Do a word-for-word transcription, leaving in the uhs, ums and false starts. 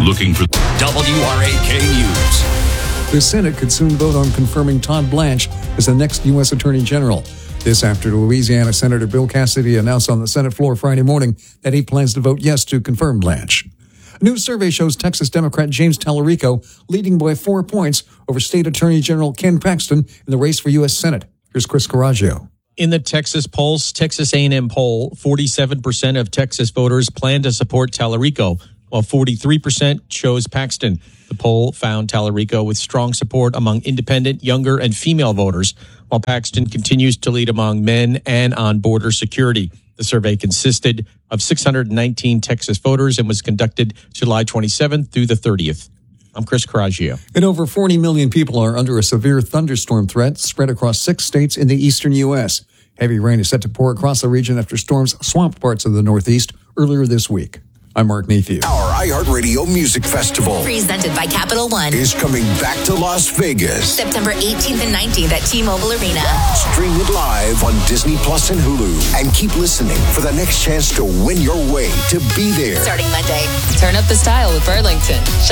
looking for W R A K News. The Senate could soon vote on confirming Todd Blanche as the next U S Attorney General. This after Louisiana Senator Bill Cassidy announced on the Senate floor Friday morning that he plans to vote yes to confirm Blanche. A new survey shows Texas Democrat James Tallarico leading by four points over State Attorney General Ken Paxton in the race for U S Senate. Here's Chris Coraggio. In the Texas Pulse, Texas A and M poll, forty-seven percent of Texas voters plan to support Tallarico, while forty-three percent chose Paxton. The poll found Tallarico with strong support among independent, younger, and female voters, while Paxton continues to lead among men and on border security. The survey consisted of six hundred nineteen Texas voters and was conducted July twenty-seventh through the thirtieth. I'm Chris Coraggio. And over forty million people are under a severe thunderstorm threat spread across six states in the eastern U S. Heavy rain is set to pour across the region after storms swamped parts of the Northeast earlier this week. I'm Mark Mayfield. Our iHeartRadio Music Festival, presented by Capital One, is coming back to Las Vegas. September eighteenth and nineteenth at T-Mobile Arena. Stream it live on Disney Plus and Hulu. And keep listening for the next chance to win your way to be there. Starting Monday. Turn up the style with Burlington.